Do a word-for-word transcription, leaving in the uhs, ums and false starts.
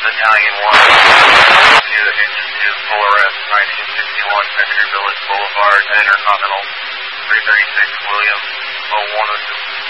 Battalion one, to engine two, full arrest, nineteen sixty-one Century Village Boulevard, Intercontinental, three thirty-six William, oh one oh two.